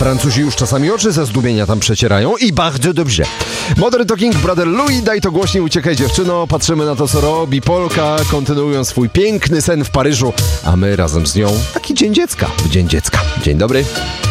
Francuzi już czasami oczy ze zdumienia tam przecierają i bardzo dobrze. Modern Talking, Brother Louis, daj to głośniej, uciekaj dziewczyno. Patrzymy na to, co robi Polka, kontynuując swój piękny sen w Paryżu, a my razem z nią taki dzień dziecka. Dzień dziecka. Dzień dobry.